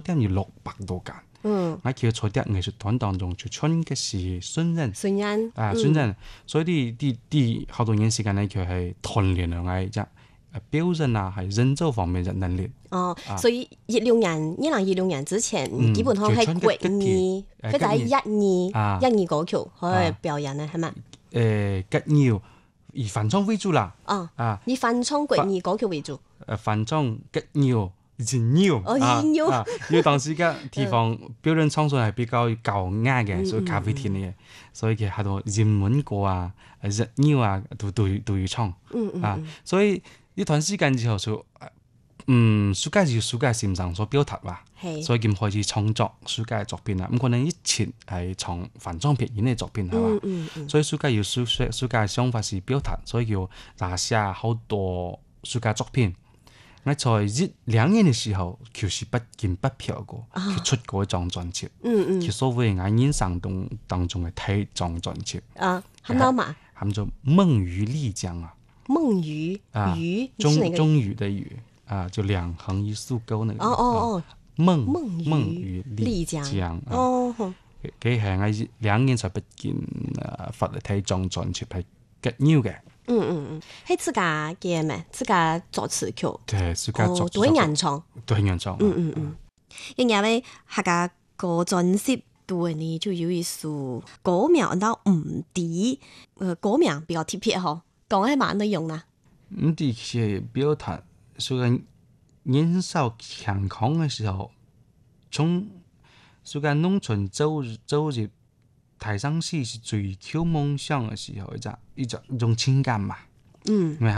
間要600多間。我叫在啲藝術團當中最春嘅是孫人，孫人，所以啲好多年時間咧，佢係鍛鍊兩個只標準啊，係人造方面嘅能力。 所以2016年之前，基本上係國語，佢就係一二歌曲可以表演咧，係咪？ 吉謠以翻唱為主啦。 以翻唱國語歌曲為主。 翻唱吉謠。謠因為當時嘅地方標準唱出係比較高雅嘅，所以咖啡店嘅，所以佢喺度熱門歌啊、日謠啊都要唱。所以呢段時間之後就暑假線上所表達啦，所以佢開始創作暑假嘅作品啦。咁可能以前係從翻唱別人嘅作品係嘛，所以暑假要暑假嘅想法是表達，所以要拿下好多暑假作品。我在2年嘅時候，就是不見不漂過，佢出過一張專輯，佢所謂我人生當中嘅第一張專輯。 喊到嘛？ 喊做夢魚麗江啊。 夢魚魚， 終於的魚啊，就2橫一豎鈎那個。夢魚麗江。佢係我2年才不見發嚟第一張專輯係吉謠嘅。 係自家嘅咩？自家作詞曲。 對，自家作。 都係原創。 因為客家個專輯對呢就有一首歌名叫唔敵，歌名比較特別嗬。講係乜內容啦？ 唔敵係表達，所以年少輕狂嘅時候，從所以農村走入台上戲是追求夢想嘅時候，一種情感嘛。因為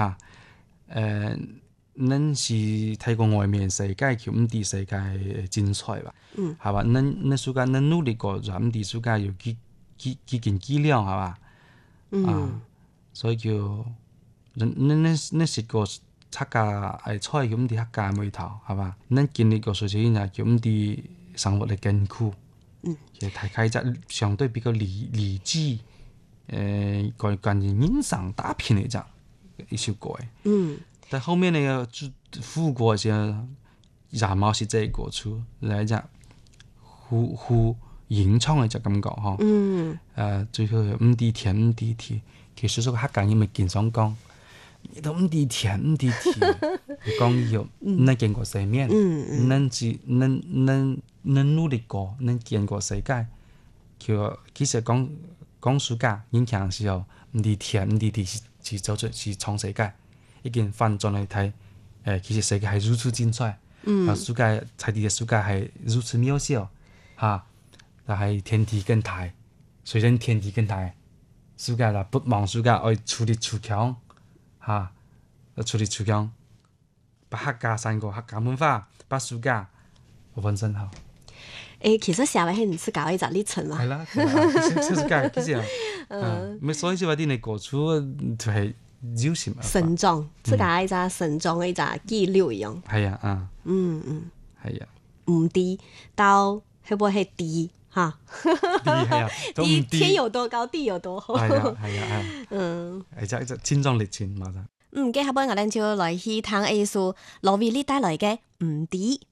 恁是睇過外面世界，叫唔敵世界精彩吧？係嘛？恁暑假恁努力過，就唔敵暑假有幾件幾兩係嘛？所以叫恁食過客家菜叫唔敵客家味頭係嘛？恁經歷過所以呢叫唔敵生活嘅艱苦。其實睇開隻相對比較理智，關於人生打拼嘅一首歌。但後面那個副歌先然後是這個出來隻胡吟唱嘅隻感覺嗬。最後唔敵天唔敵地，其實個客家人咪經常講，你都唔敵天唔敵地，講以後恁見過世面，恁努力過，恁見過世界。其實講暑假年輕嘅時候，唔敵天唔敵地是走出去闖世界。已經反轉嚟睇，其實世界係如此精彩，暑假睇啲嘅暑假係如此渺小，但係天地更大，雖然天地更大，暑假啦不忘暑假愛出力出強，出力出強，把客家3個客家文化，把暑假完成好。 其實寫嚟係唔是搞一隻歷程嘛？ 係啦，暑假其實咪所以就話啲你過出就係。 成長，自家一隻成長嘅一隻記錄一樣。 係啊，係啊。 唔敵到會唔會係敵嚇？敵天有多高，地有多厚。 係啊。係一隻千壯歷程嘛。 接下來我哋就來去聽一首羅偉麗帶來嘅《唔敵》。